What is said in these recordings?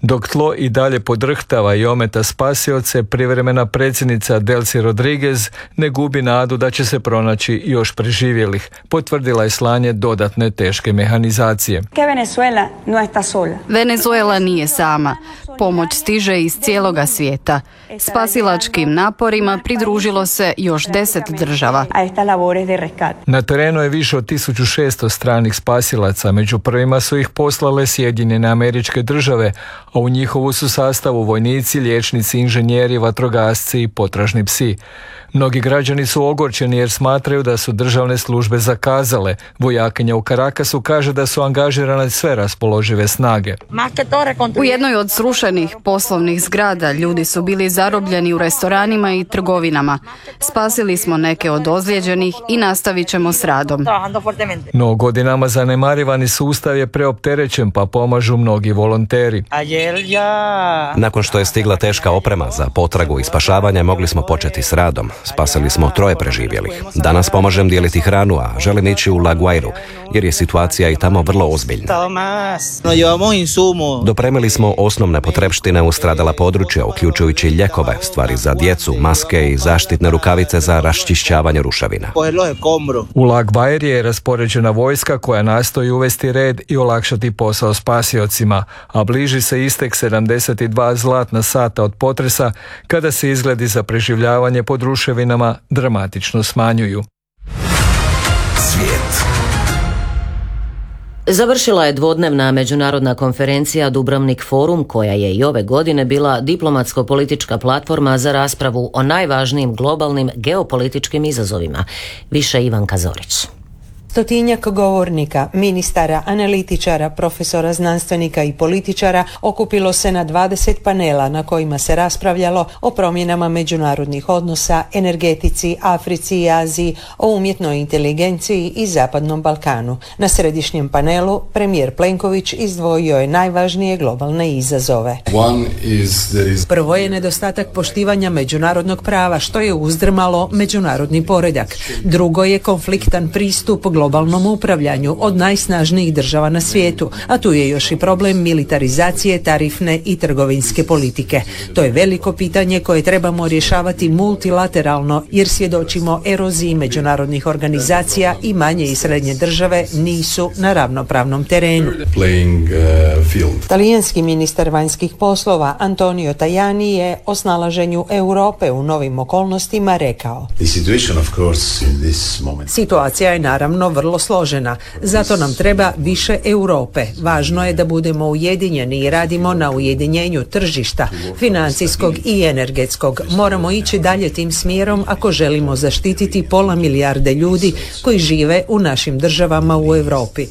Dok tlo i dalje podrhtava i ometa spasioce, privremena predsjednica Delcy Rodriguez ne gubi nadu da će se pronaći još preživjelih. Potvrdila je slanje dodatne teške mehanizacije. Venezuela nije sama. Pomoć stiže iz cijeloga svijeta. Spasilačkim naporima pridružilo se još 10 država. Na terenu je više od 1600 stranih spasilaca. Među prvima su ih poslale Sjedinjene Američke Države, a u njihovu su sastavu vojnici, liječnici, inženjeri, vatrogasci i potražni psi. Mnogi građani su ogorčeni jer smatraju da su državne službe zakazale. Vojakinja u Caracasu kaže da su angažirane sve raspoložive snage. U jednoj od srušenih poslovnih zgrada ljudi su bili zarobljeni u restoranima i trgovinama. Spasili smo neke od ozlijeđenih i nastavit ćemo s radom. No godinama zanemarivani sustav je preopterećen, pa pomažu mnogi volonteri. Nakon što je stigla teška oprema za potragu i spašavanje, mogli smo početi s radom. Spasili smo 3 preživjelih. Danas pomažem dijeliti hranu, a želim ići u La Guairu, jer je situacija i tamo vrlo ozbiljna. Dopremili smo osnovne potrepštine u stradala područja, uključujući ljekove, stvari za djecu, maske i zaštitne rukavice za raščišćavanje ruševina. U La Guairi je raspoređena vojska koja nastoji uvesti red i olakšati posao spasiocima, a bliži se istek 72 zlatna sata od potresa, kada se izgledi za preživljavanje pod ruševinama dramatično smanjuju. Svijet. Završila je dvodnevna međunarodna konferencija Dubrovnik Forum, koja je i ove godine bila diplomatsko-politička platforma za raspravu o najvažnijim globalnim geopolitičkim izazovima. Više Ivanka Zorić. Stotinjak govornika, ministara, analitičara, profesora, znanstvenika i političara okupilo se na 20 panela na kojima se raspravljalo o promjenama međunarodnih odnosa, energetici, Africi i Aziji, o umjetnoj inteligenciji i Zapadnom Balkanu. Na središnjem panelu premijer Plenković izdvojio je najvažnije globalne izazove. Prvo je nedostatak poštivanja međunarodnog prava, što je uzdrmalo međunarodni poredak. Drugo je konfliktan pristup globalnom upravljanju od najsnažnijih država na svijetu, a tu je još i problem militarizacije, tarifne i trgovinske politike. To je veliko pitanje koje trebamo rješavati multilateralno, jer svjedočimo eroziji međunarodnih organizacija i manje i srednje države nisu na ravnopravnom terenu. Talijanski ministar vanjskih poslova Antonio Tajani je o snalaženju Europe u novim okolnostima rekao: situacija je naravno vrlo složena, zato nam treba više Europe. Važno je da budemo ujedinjeni i radimo na ujedinjenju tržišta, financijskog i energetskog. Moramo ići dalje tim smjerom ako želimo zaštititi 500 milijarde ljudi koji žive u našim državama u Europi.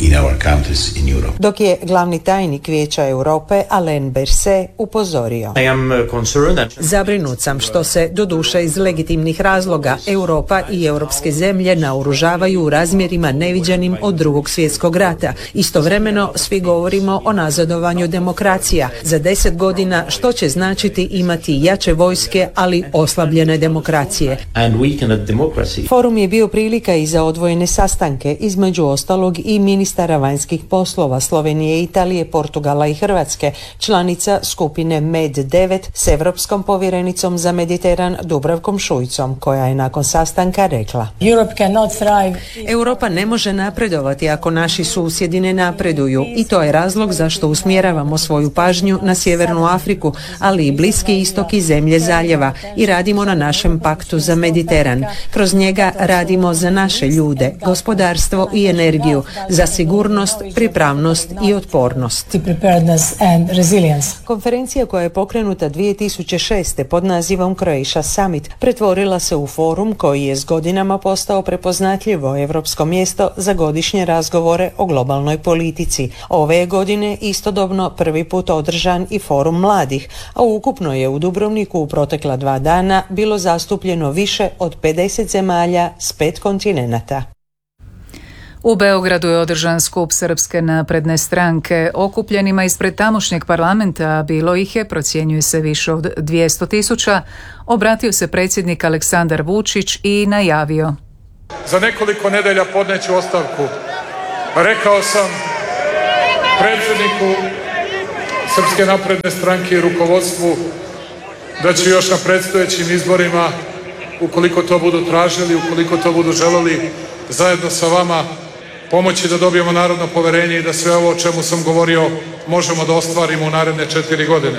Dok je glavni tajnik Vijeća Europe Alain Berset upozorio: zabrinut sam što se, doduše iz legitimnih razloga, Europa i europske zemlje naoružavaju u razmjerima neviđenim od Drugog svjetskog rata. Istovremeno svi govorimo o nazadovanju demokracija. Za 10 godina što će značiti imati jače vojske, ali oslabljene demokracije. Forum je bio prilika i za odvojene sastanke, između ostalog i ministara vanjskih poslova Slovenije, Italije, Portugala i Hrvatske, članica skupine MED9 s Europskom povjerenicom za Mediteran Dubravkom Šuicom, koja je nakon sastanka rekla: Europa ne može napredovati ako naši susjedi ne napreduju, i to je razlog zašto usmjeravamo svoju pažnju na Sjevernu Afriku, ali i Bliski istok i zemlje zaljeva, i radimo na našem paktu za Mediteran. Kroz njega radimo za naše ljude, gospodarstvo i energiju, za sigurnost, pripravnost i otpornost. Konferencija koja je pokrenuta 2006. pod nazivom Croatia Summit pretvorila se u forum koji je s godinama postao prepoznatljivo europsko mjesto za godišnje razgovore o globalnoj politici. Ove je godine istodobno prvi put održan i forum mladih, a ukupno je u Dubrovniku u protekla 2 dana bilo zastupljeno više od 50 zemalja s 5 kontinenata. U Beogradu je održan skup Srpske napredne stranke. Okupljenima ispred tamošnjeg parlamenta, bilo ih je, procjenjuje se, više od 200.000, obratio se predsjednik Aleksandar Vučić i najavio: za nekoliko nedelja podneću ostavku. Rekao sam predsjedniku Srpske napredne stranke i rukovodstvu da ću još na predstojećim izborima, ukoliko to budu tražili, ukoliko to budu želeli, zajedno sa vama pomoći da dobijemo narodno poverenje i da sve ovo o čemu sam govorio možemo da ostvarimo u naredne 4 godine.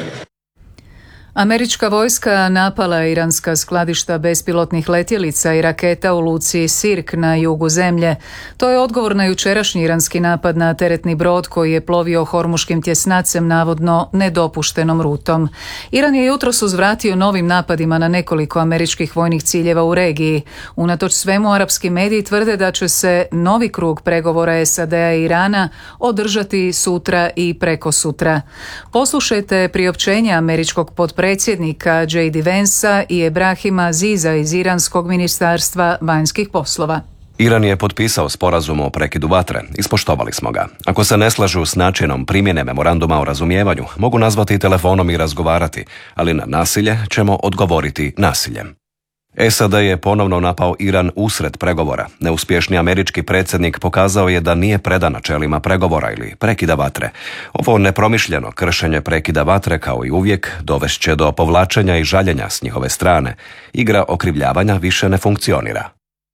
Američka vojska napala je iranska skladišta bespilotnih letjelica i raketa u luci Sirk na jugu zemlje. To je odgovor na jučerašnji iranski napad na teretni brod koji je plovio Hormuškim tjesnacem navodno nedopuštenom rutom. Iran je jutros uzvratio novim napadima na nekoliko američkih vojnih ciljeva u regiji. Unatoč svemu, arapski mediji tvrde da će se novi krug pregovora SAD-a i Irana održati sutra i prekosutra. Poslušajte priopćenje američkog potpredsjednika J.D. Vansa i Ebrahima Aziza iz Iranskog ministarstva vanjskih poslova. Iran je potpisao sporazum o prekidu vatre, ispoštovali smo ga. Ako se ne slažu s načinom primjene memoranduma o razumijevanju, mogu nazvati telefonom i razgovarati, ali na nasilje ćemo odgovoriti nasiljem. SAD je ponovno napao Iran usred pregovora. Neuspješni američki predsjednik pokazao je da nije predan načelima pregovora ili prekida vatre. Ovo nepromišljeno kršenje prekida vatre, kao i uvijek, dovešće do povlačenja i žaljenja s njihove strane. Igra okrivljavanja više ne funkcionira.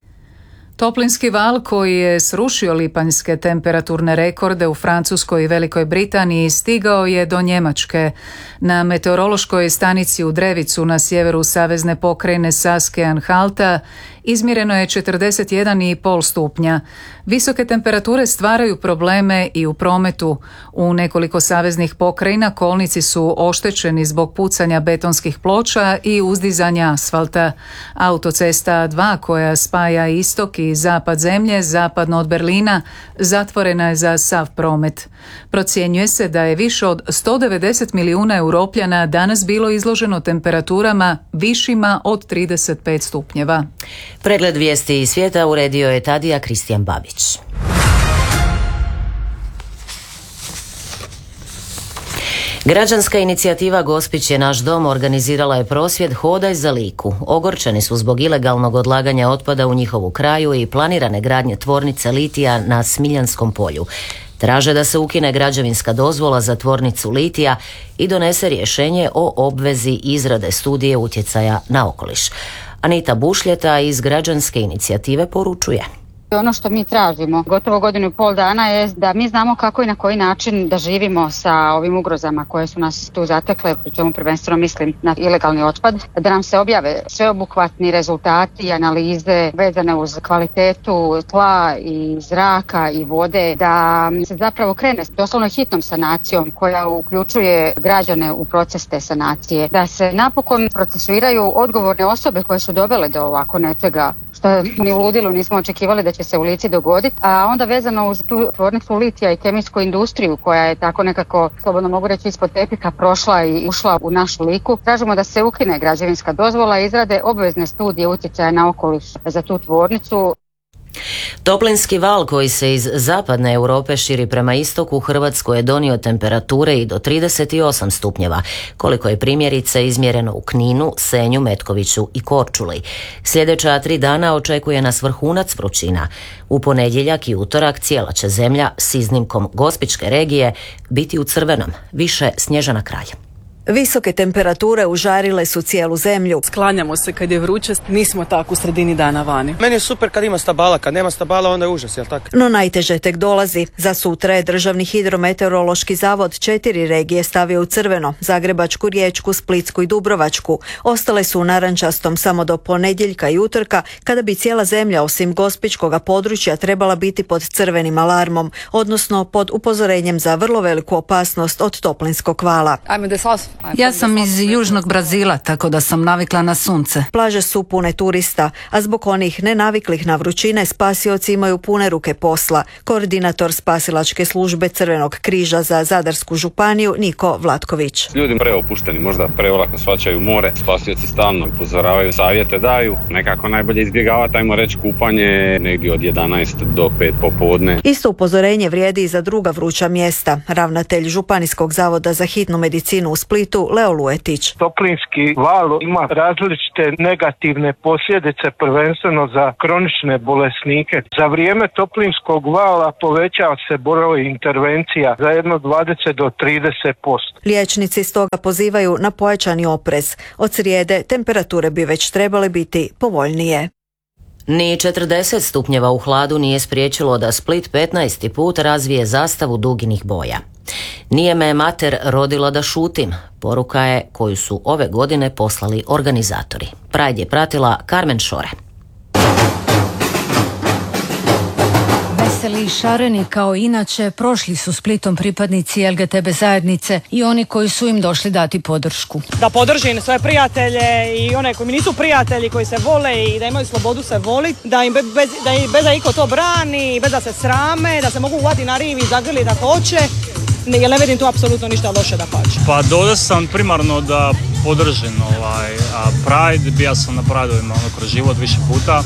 Toplinski val koji je srušio lipanjske temperaturne rekorde u Francuskoj i Velikoj Britaniji stigao je do Njemačke. Na meteorološkoj stanici u Drevicu na sjeveru savezne pokrajine Saske-Anhalta izmjereno je 41,5 stupnja. Visoke temperature stvaraju probleme i u prometu. U nekoliko saveznih pokrajina kolnici su oštećeni zbog pucanja betonskih ploča i uzdizanja asfalta. Autocesta A2 koja spaja istok i zapad zemlje, zapadno od Berlina, zatvorena je za sav promet. Procjenjuje se da je više od 190 milijuna Europljana danas bilo izloženo temperaturama višima od 35 stupnjeva. Pregled vijesti iz svijeta uredio je Tadija Kristijan Babić. Građanska inicijativa Gospić je naš dom organizirala je prosvjed Hodaj za Liku. Ogorčeni su zbog ilegalnog odlaganja otpada u njihovu kraju i planirane gradnje tvornice litija na Smiljanskom polju. Traže da se ukine građevinska dozvola za tvornicu litija i donese rješenje o obvezi izrade studije utjecaja na okoliš. Anita Bušljeta iz građanske inicijative poručuje. Ono što mi tražimo gotovo 1,5 godina je da mi znamo kako i na koji način da živimo sa ovim ugrozama koje su nas tu zatekle, pri čemu prvenstveno mislim na ilegalni otpad, da nam se objave sveobuhvatni rezultati i analize vezane uz kvalitetu tla i zraka i vode, da se zapravo krene s doslovno hitnom sanacijom koja uključuje građane u proces te sanacije, da se napokon procesuiraju odgovorne osobe koje su dovele do ovako nečega što ni u ludilu nismo očekivali da će se u Lici dogoditi, a onda vezano uz tu tvornicu litija i kemijsku industriju koja je tako nekako, slobodno mogu reći, ispod tepiha prošla i ušla u našu Liku. Tražimo da se ukine građevinska dozvola i izrade obvezne studije utjecaja na okoliš za tu tvornicu. Toplinski val koji se iz zapadne Europe širi prema istoku u Hrvatskoj je donio temperature i do 38 stupnjeva, koliko je primjerice izmjereno u Kninu, Senju, Metkoviću i Korčuli. Sljedeća 3 dana očekuje nas vrhunac vrućina. U ponedjeljak i utorak cijela će zemlja, s iznimkom Gospićke regije, biti u crvenom, više Snježana Kralj. Visoke temperature užarile su cijelu zemlju. Sklanjamo se kad je vruće, nismo tako u sredini dana vani. Meni je super kad ima stabala, kad nema stabala onda je užas, jel tako? No najteže tek dolazi. Za sutra je Državni hidrometeorološki zavod 4 regije stavio u crveno: Zagrebačku, Riječku, Splitsku i Dubrovačku. Ostale su u narančastom samo do ponedjeljka i utorka, kada bi cijela zemlja osim gospićkoga područja trebala biti pod crvenim alarmom, odnosno pod upozorenjem za vrlo veliku opasnost od toplinskog vala. Ja sam iz južnog Brazila, tako da sam navikla na sunce. Plaže su pune turista, a zbog onih nenaviklih na vrućine spasioci imaju pune ruke posla. Koordinator spasilačke službe Crvenog križa za Zadarsku županiju Niko Vlatković. Ljudi preopušteni, možda preolako shvaćaju more, spasioci stalno upozoravaju, savjete daju, nekako najbolje izbjegavati, ajmo reći, kupanje negdje od 11 do 5 popodne. Isto upozorenje vrijedi i za druga vruća mjesta. Ravnatelj Županijskog zavoda za hitnu medicinu u Splitu Splitu Leo Luetić. Toplinski val ima različite negativne posljedice, prvenstveno za kronične bolesnike. Za vrijeme toplinskog vala povećava se broj intervencija za jedno 20 do 30%. Liječnici stoga pozivaju na pojačani oprez. Od srijede temperature bi već trebale biti povoljnije. Ni 40 stupnjeva u hladu nije spriječilo da Split 15. put razvije zastavu duginih boja. Nije me mater rodila da šutim, poruka je koju su ove godine poslali organizatori. Pride je pratila Carmen Šore. Veseli i šareni kao inače prošli su Splitom pripadnici LGTB zajednice i oni koji su im došli dati podršku. Da podržim svoje prijatelje i one koji mi nisu prijatelji, koji se vole i da imaju slobodu se voliti, da im bez da iko to brani, bez da se srame, da se mogu uvati na rivi i zagrli da hoće. Jer ne vidim tu apsolutno ništa loše da pače. Pa dodao sam primarno da podržim Pride, bio sam na Prideovima kroz život više puta,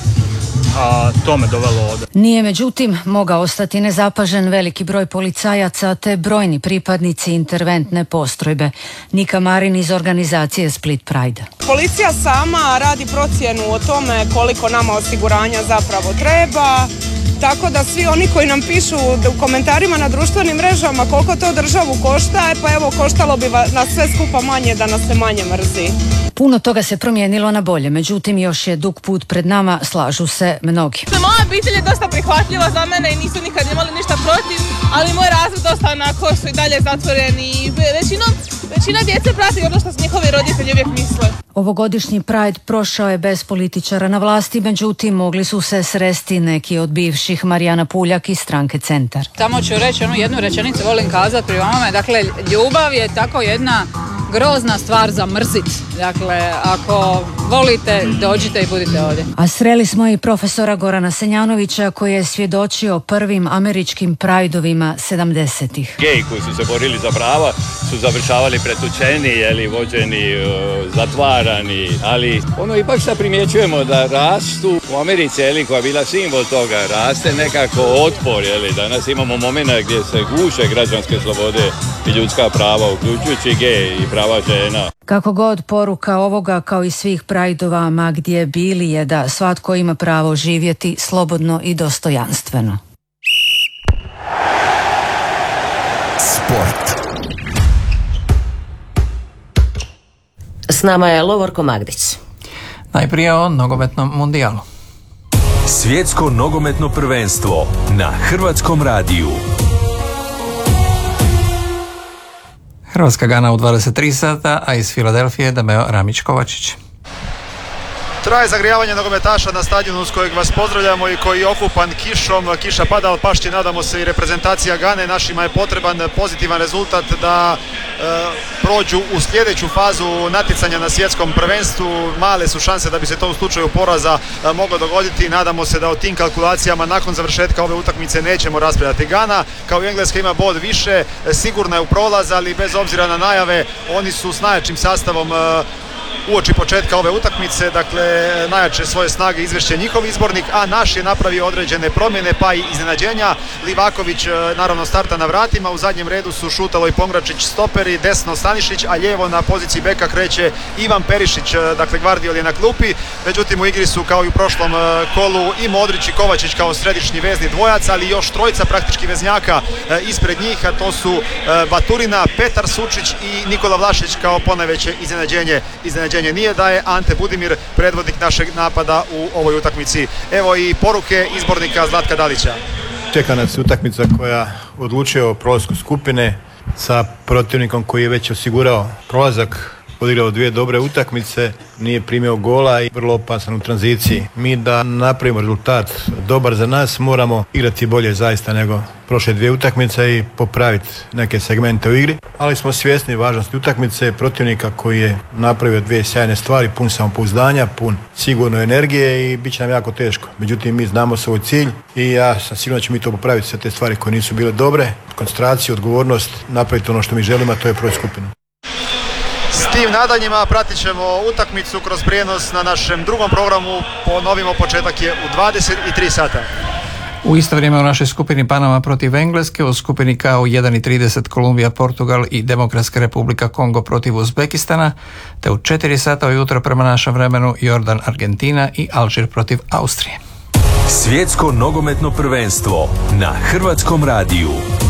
a to me dovelo ovdje. Nije međutim mogao ostati nezapažen veliki broj policajaca te brojni pripadnici interventne postrojbe. Nika Marin iz organizacije Split Pride. Policija sama radi procjenu o tome koliko nama osiguranja zapravo treba. Tako da svi oni koji nam pišu u komentarima na društvenim mrežama koliko to državu košta, pa evo koštalo bi nas sve skupa manje da nas se manje mrzi. Puno toga se promijenilo na bolje, međutim još je dug put pred nama, slažu se mnogi. Moja obitelj je dosta prihvatljiva za mene i nisu nikad imali ništa protiv, ali moj razred dosta onako su i dalje zatvoreni i većina djece prati ono što su njihovi roditelji uvijek misle. Ovogodišnji Pride prošao je bez političara na vlasti, međutim mogli su se sresti neki od bivših. Marijana Puljak iz stranke Centar. Samo ću reći jednu rečenicu, volim kazati pri vama, dakle ljubav je tako jedna grozna stvar za mrzit. Dakle, ako volite, dođite i budite ovdje. A sreli smo i profesora Gorana Senjanovića koji je svjedočio prvim američkim Prideovima 70-ih. Geji koji su se borili za prava su završavali pretučeni, vođeni, zatvarani, ali ono ipak sad primjećujemo da rastu u Americi, koja je bila simbol toga, raste nekako otpor, danas imamo momenta gdje se guše građanske slobode i ljudska prava, uključujući gej i prava žena. Kako god, poruka ovoga kao i svih Prideova ma gdje bili je da svatko ima pravo živjeti slobodno i dostojanstveno. Sport. S nama je Lovorko Magdić. Najprije o nogometnom mundijalu. Svjetsko nogometno prvenstvo na Hrvatskom radiju. Hrvatska Gana u 23 sata, a iz Filadelfije Dameo Ramić-Kovačić. Traje zagrijavanje nogometaša na stadionu s kojeg vas pozdravljamo i koji je okupan kišom. Kiša pada, ali pašće, nadamo se, i reprezentacija Gane. Našima je potreban pozitivan rezultat da prođu u sljedeću fazu natjecanja na svjetskom prvenstvu. Male su šanse da bi se to u slučaju poraza moglo dogoditi. Nadamo se da o tim kalkulacijama nakon završetka ove utakmice nećemo raspravljati. Gana kao i Engleska ima bod više, sigurna je u prolaz, ali bez obzira na najave oni su s najjačim sastavom uoči početka ove utakmice, dakle najjače svoje snage izvešće njihov izbornik, a naš je napravio određene promjene pa i iznenađenja. Livaković naravno starta na vratima, u zadnjem redu su Šutalo i Pongračić stoperi, desno Stanišić, a lijevo na poziciji beka kreće Ivan Perišić, dakle Gvardiol je na klupi. Međutim u igri su kao i u prošlom kolu i Modrić i Kovačić kao središnji vezni dvojac, ali još trojica praktički veznjaka ispred njih, a to su Baturina, Petar Sučić i Nikola Vlašić kao ponajveće iznenađenje nije da je Ante Budimir predvodnik našeg napada u ovoj utakmici. Evo i poruke izbornika Zlatka Dalića. Čeka nas utakmica koja odlučuje o prolasku skupine sa protivnikom koji je već osigurao prolazak, odigrao dvije dobre utakmice, nije primio gola i vrlo opasan u tranziciji. Mi da napravimo rezultat dobar za nas moramo igrati bolje zaista nego prošle dvije utakmice i popraviti neke segmente u igri, ali smo svjesni važnosti utakmice, protivnika koji je napravio dvije sjajne stvari, pun samopouzdanja, pun sigurno energije i bit će nam jako teško. Međutim, mi znamo svoj cilj i ja sam siguran da ćemo mi to popraviti, sve te stvari koje nisu bile dobre, koncentraciju, odgovornost, napraviti ono što mi želimo, a to je proći skupinu. S tim nadanjima pratit ćemo utakmicu kroz prijenos na našem drugom programu. Ponovimo, početak je u 23 sata. U isto vrijeme u našoj skupini Panama protiv Engleske, u skupini K u 1:30 Kolumbija, Portugal i Demokratska republika Kongo protiv Uzbekistana, te u 4 sata ujutro prema našem vremenu Jordan, Argentina i Alžir protiv Austrije. Svjetsko nogometno prvenstvo na Hrvatskom radiju.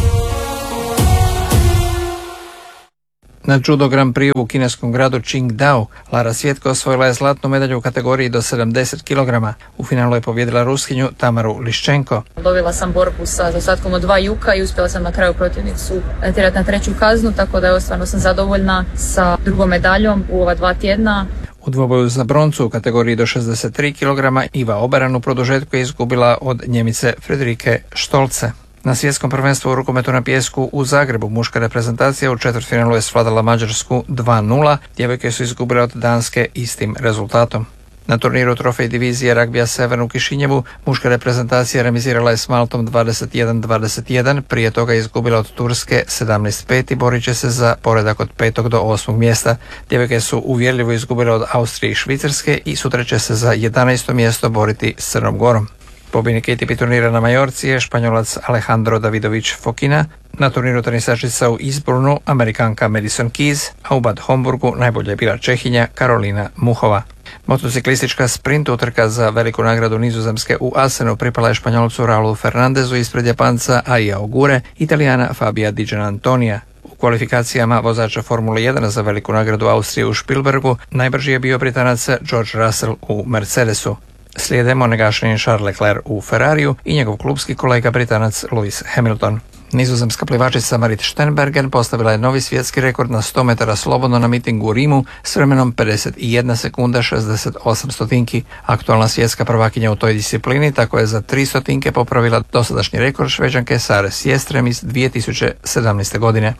Na Judo Grand Prix u kineskom gradu Qingdao Lara Svjetko osvojila je zlatnu medalju u kategoriji do 70 kg. U finalu je pobjedila Ruskinju Tamaru Liščenko. Dobila sam borbu sa zaostatkom od 2 juka i uspjela sam na kraju protivnicu tjerati na 3. kaznu, tako da stvarno sam zadovoljna sa drugom medaljom u ova 2 tjedna. U dvoboju za broncu u kategoriji do 63 kg Iva Obaran u produžetku je izgubila od Njemice Friederike Stolze. Na svjetskom prvenstvu u rukometu na pijesku u Zagrebu muška reprezentacija u četvrtfinalu je svladala Mađarsku 2:0, djevojke su izgubile od Danske istim rezultatom. Na turniru trofej divizije ragbija Sever u Kišinjevu muška reprezentacija remizirala je s Maltom 21-21, prije toga je izgubila od Turske 17:5 i borit će se za poredak od 5. do 8. mjesta. Djevojke su uvjerljivo izgubile od Austrije i Švicarske i sutra će se za 11. mjesto boriti s Crnom Gorom. Pobjednik ATP turnira na Majorci je Španjolac Alejandro Davidović Fokina, na turniru tenisačica u Eastbournu Amerikanka Madison Keys, a u Bad Homburgu najbolja je bila Čehinja Karolina Muhova. Motociklistička sprint utrka za veliku nagradu Nizozemske u Asenu pripala je Španjolcu Raulu Fernandezu ispred Japanca Aia Ogure, Italijana Fabia Di Gianantonija. U kvalifikacijama vozača Formule 1 za veliku nagradu Austrije u Spielbergu najbrži je bio Britanac George Russell u Mercedesu. Slijede monegašenin Charles Leclerc u Ferrariju i njegov klubski kolega Britanac Lewis Hamilton. Nizozemska plivačica Marit Steenbergen postavila je novi svjetski rekord na 100 metara slobodno na mitingu u Rimu s vremenom 51 sekunda 68 stotinki. Aktualna svjetska prvakinja u toj disciplini tako je za 3 stotinke popravila dosadašnji rekord Šveđanke Sare Sjestrem iz 2017. godine.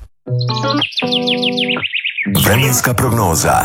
Vremenska prognoza.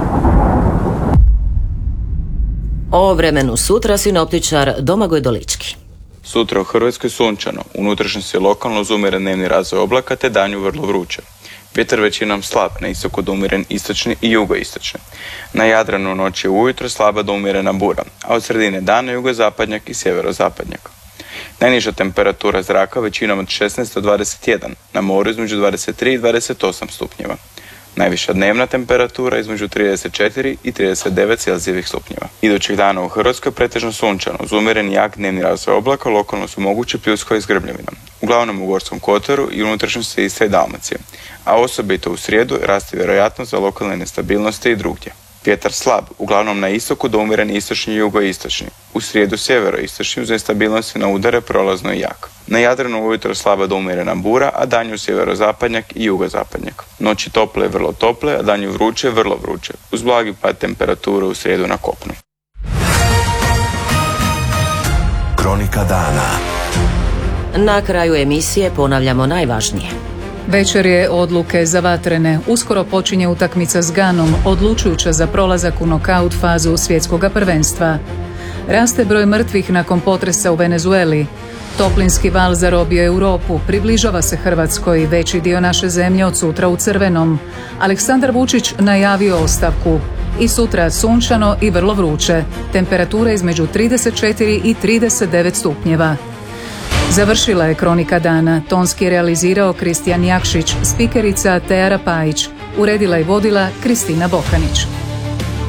O vremenu sutra sinoptičar Domagoj Dolički. Sutra u Hrvatskoj sunčano, unutrašnjosti je lokalno uz umjeren dnevni razvoj oblaka te danju vrlo vruće. Vjetar većinom slab, na istoku do umjeren istočni i jugoistočni. Na Jadranu noć je ujutro slaba do umjerena bura, a od sredine dana jugozapadnjak i sjeverozapadnjak. Najniža temperatura zraka većinom od 16 do 21, na moru između 23 i 28 stupnjeva. Najviša dnevna temperatura između 34 i 39 celzijevih stupnjeva. Idućih dana u Hrvatskoj pretežno sunčano, uz umjeren jak dnevni razvoj oblaka, lokalno su moguće pljuskove s grmljavinom. Uglavnom u Gorskom kotaru i unutrašnjosti Istre i Dalmacije, a osobito u srijedu raste vjerojatnost za lokalne nestabilnosti i drugdje. Vjetar slab, uglavnom na istoku do umjeren istočni i jugoistočni. U srijedu sjeveroistočni uz nestabilnosti na udare prolazno i jak. Na Jadranu ujutro slaba do umjerena bura, a danju sjeverozapadnjak i jugozapadnjak. Noći tople i vrlo tople, a danju vruće i vrlo vruće, uz blagi pad temperature u srijedu na kopnu. Kronika dana. Na kraju emisije ponavljamo najvažnije. Večer je odluke za vatrene. Uskoro počinje utakmica s Ganom, odlučujuća za prolazak u nokaut fazu svjetskog prvenstva. Raste broj mrtvih nakon potresa u Venezueli. Toplinski val zarobio Europu, približava se Hrvatskoj, veći dio naše zemlje od sutra u crvenom. Aleksandar Vučić najavio ostavku. I sutra sunčano i vrlo vruće. Temperatura između 34 i 39 stupnjeva. Završila je kronika dana. Tonski je realizirao Kristijan Jakšić, spikerica Teara Pajić. Uredila i vodila Kristina Bokanić.